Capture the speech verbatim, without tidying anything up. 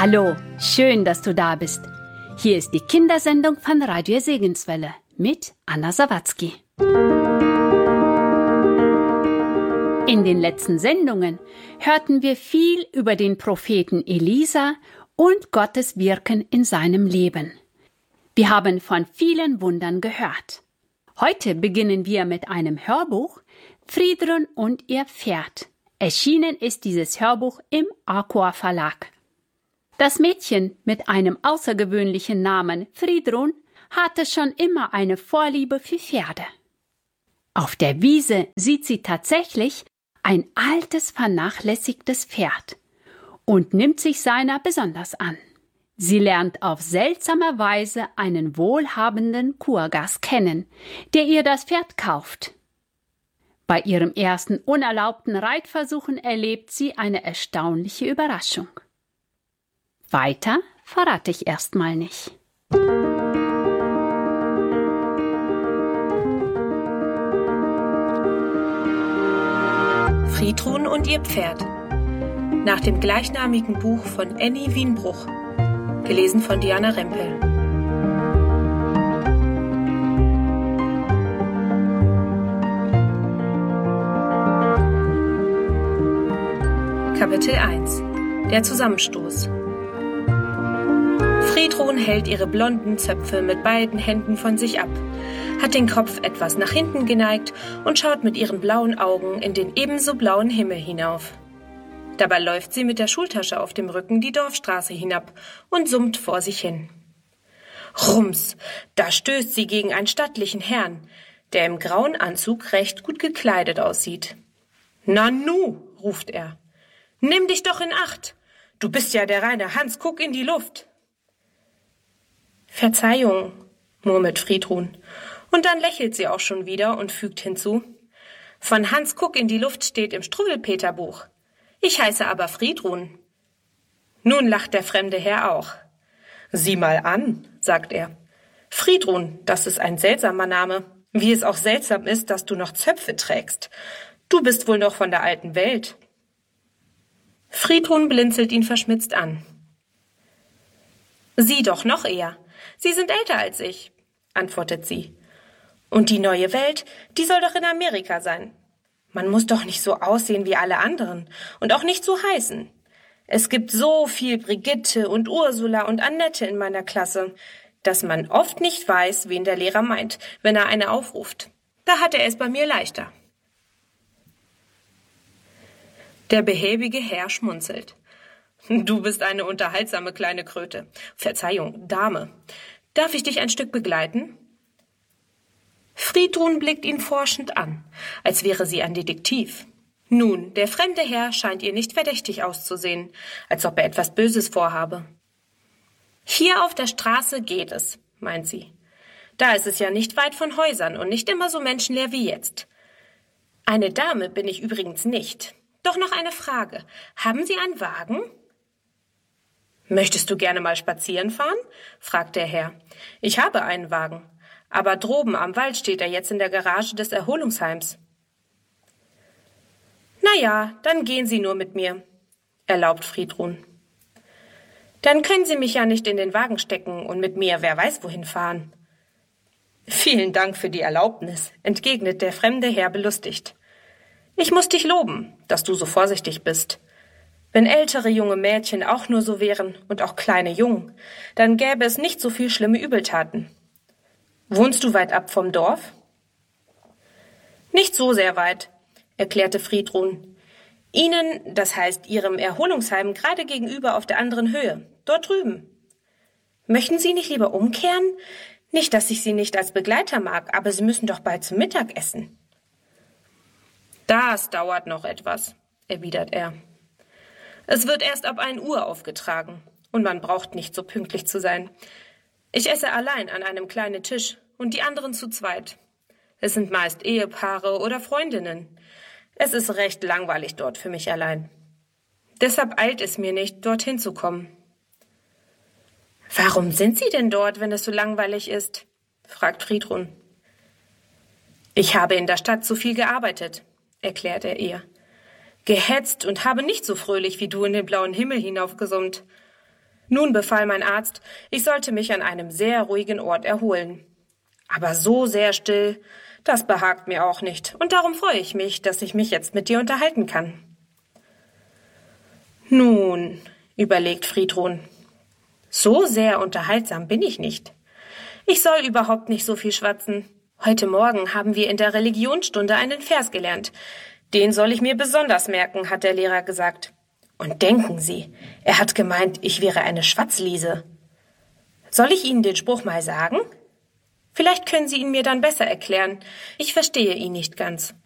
Hallo, schön, dass du da bist. Hier ist die Kindersendung von Radio Segenswelle mit Anna Sawatzki. In den letzten Sendungen hörten wir viel über den Propheten Elisa und Gottes Wirken in seinem Leben. Wir haben von vielen Wundern gehört. Heute beginnen wir mit einem Hörbuch, Friedrun und ihr Pferd. Erschienen ist dieses Hörbuch im Arkoa Verlag. Das Mädchen mit einem außergewöhnlichen Namen Friedrun hatte schon immer eine Vorliebe für Pferde. Auf der Wiese sieht sie tatsächlich ein altes, vernachlässigtes Pferd und nimmt sich seiner besonders an. Sie lernt auf seltsame Weise einen wohlhabenden Kurgast kennen, der ihr das Pferd kauft. Bei ihrem ersten unerlaubten Reitversuchen erlebt sie eine erstaunliche Überraschung. Weiter verrate ich erstmal nicht. Friedrun und ihr Pferd. Nach dem gleichnamigen Buch von Annie Wienbruch. Gelesen von Diana Rempel. Kapitel eins. Der Zusammenstoß. Friedrun hält ihre blonden Zöpfe mit beiden Händen von sich ab, hat den Kopf etwas nach hinten geneigt und schaut mit ihren blauen Augen in den ebenso blauen Himmel hinauf. Dabei läuft sie mit der Schultasche auf dem Rücken die Dorfstraße hinab und summt vor sich hin. Rums, da stößt sie gegen einen stattlichen Herrn, der im grauen Anzug recht gut gekleidet aussieht. »Nanu«, ruft er, »nimm dich doch in Acht! Du bist ja der reine Hans Kuck in die Luft!« »Verzeihung«, murmelt Friedrun, und dann lächelt sie auch schon wieder und fügt hinzu, »Von Hans Kuck in die Luft steht im Struwwelpeter-Buch. Ich heiße aber Friedrun.« Nun lacht der fremde Herr auch. »Sieh mal an«, sagt er. »Friedrun, das ist ein seltsamer Name. Wie es auch seltsam ist, dass du noch Zöpfe trägst. Du bist wohl noch von der alten Welt.« Friedrun blinzelt ihn verschmitzt an. »Sie doch noch eher. Sie sind älter als ich«, antwortet sie. »Und die neue Welt, die soll doch in Amerika sein. Man muss doch nicht so aussehen wie alle anderen und auch nicht so heißen. Es gibt so viel Brigitte und Ursula und Annette in meiner Klasse, dass man oft nicht weiß, wen der Lehrer meint, wenn er eine aufruft. Da hat er es bei mir leichter.« Der behäbige Herr schmunzelt. »Du bist eine unterhaltsame kleine Kröte. Verzeihung, Dame. Darf ich dich ein Stück begleiten?« Friedrun blickt ihn forschend an, als wäre sie ein Detektiv. Nun, der fremde Herr scheint ihr nicht verdächtig auszusehen, als ob er etwas Böses vorhabe. »Hier auf der Straße geht es«, meint sie. »Da ist es ja nicht weit von Häusern und nicht immer so menschenleer wie jetzt. Eine Dame bin ich übrigens nicht. Doch noch eine Frage. Haben Sie einen Wagen?« »Möchtest du gerne mal spazieren fahren?« fragt der Herr. »Ich habe einen Wagen, aber droben am Wald steht er jetzt in der Garage des Erholungsheims.« »Na ja, dann gehen Sie nur mit mir«, erlaubt Friedrun. »Dann können Sie mich ja nicht in den Wagen stecken und mit mir wer weiß wohin fahren.« »Vielen Dank für die Erlaubnis«, entgegnet der fremde Herr belustigt. »Ich muss dich loben, dass du so vorsichtig bist. Wenn ältere junge Mädchen auch nur so wären und auch kleine Jungen, dann gäbe es nicht so viel schlimme Übeltaten. Wohnst du weit ab vom Dorf?« »Nicht so sehr weit«, erklärte Friedrun. »Ihnen, das heißt Ihrem Erholungsheim, gerade gegenüber auf der anderen Höhe, dort drüben. Möchten Sie nicht lieber umkehren? Nicht, dass ich Sie nicht als Begleiter mag, aber Sie müssen doch bald zum Mittagessen.« »Das dauert noch etwas«, erwidert er. »Es wird erst ab ein Uhr aufgetragen und man braucht nicht so pünktlich zu sein. Ich esse allein an einem kleinen Tisch und die anderen zu zweit. Es sind meist Ehepaare oder Freundinnen. Es ist recht langweilig dort für mich allein. Deshalb eilt es mir nicht, dorthin zu kommen.« »Warum sind Sie denn dort, wenn es so langweilig ist?« fragt Friedrun. »Ich habe in der Stadt zu viel gearbeitet«, erklärt er ihr. »Gehetzt und habe nicht so fröhlich wie du in den blauen Himmel hinaufgesummt. Nun befahl mein Arzt, ich sollte mich an einem sehr ruhigen Ort erholen. Aber so sehr still, das behagt mir auch nicht, und darum freue ich mich, dass ich mich jetzt mit dir unterhalten kann. Nun, überlegt Friedrun, so sehr unterhaltsam bin ich nicht. Ich soll überhaupt nicht so viel schwatzen. Heute Morgen haben wir in der Religionsstunde einen Vers gelernt. Den soll ich mir besonders merken, hat der Lehrer gesagt. Und denken Sie, er hat gemeint, ich wäre eine Schwatzliese. Soll ich Ihnen den Spruch mal sagen? Vielleicht können Sie ihn mir dann besser erklären. Ich verstehe ihn nicht ganz.